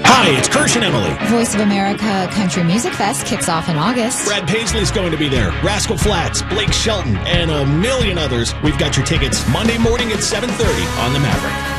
Hi, it's Kirsch and Emily. Voice of America Country Music Fest kicks off in August. Brad Paisley's going to be there. Rascal Flatts, Blake Shelton, and a million others. We've got your tickets Monday morning at 7:30 on The Maverick.